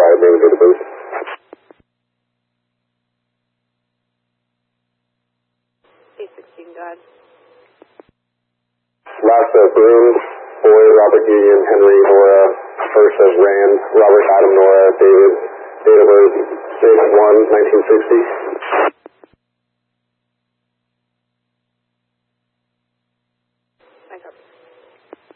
provide name and date of birth. A16, go ahead. Last Broom, Boy, Robert Gideon, Henry, Nora. First as Rand, Robert, Adam, Nora, David. Date of birth, 6/1/1960.